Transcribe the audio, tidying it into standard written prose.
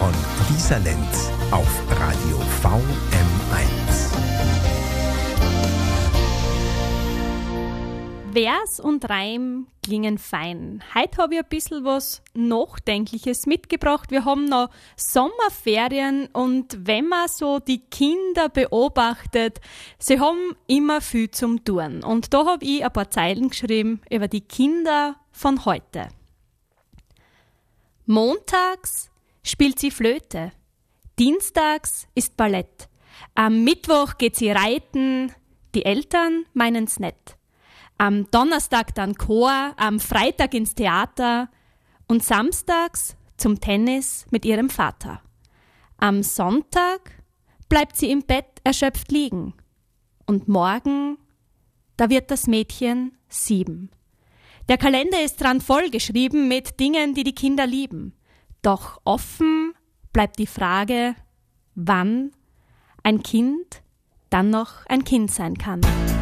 von Lisa Lenz auf Radio VM1. Vers und Reim klingen fein. Heute habe ich ein bisschen was Nachdenkliches mitgebracht. Wir haben noch Sommerferien und wenn man so die Kinder beobachtet, sie haben immer viel zum Tun. Und da habe ich ein paar Zeilen geschrieben über die Kinder von heute. Montags spielt sie Flöte, dienstags ist Ballett, am Mittwoch geht sie reiten, die Eltern meinen's nett. Am Donnerstag dann Chor, am Freitag ins Theater und samstags zum Tennis mit ihrem Vater. Am Sonntag bleibt sie im Bett erschöpft liegen. Und morgen, da wird das Mädchen 7. Der Kalender ist dran vollgeschrieben mit Dingen, die die Kinder lieben. Doch offen bleibt die Frage, wann ein Kind dann noch ein Kind sein kann.